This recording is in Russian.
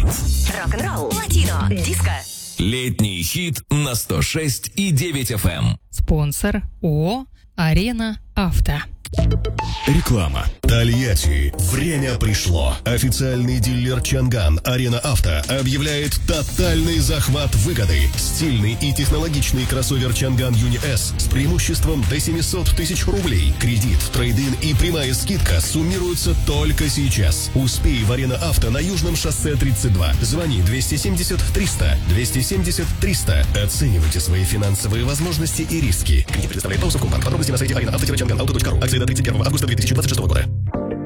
Рок-н-ролл, латино, диско. Летний хит на 106,9 FM. Спонсор ООО «Арена Авто». Реклама. Тольятти. Время пришло. Официальный дилер Чанган Арена Авто объявляет тотальный захват выгоды. Стильный и технологичный кроссовер Чанган Юни С с преимуществом до 700 тысяч рублей. Кредит, трейд-ин и прямая скидка суммируются только сейчас. Успей в Арена Авто на Южном шоссе 32. Звони 270 300 270 300. Оценивайте свои финансовые возможности и риски. Кредит предоставляет Таусов Компанк. Подробности на сайте arenaauto-changan.auto.ru. Акции до 31 августа 2026 года.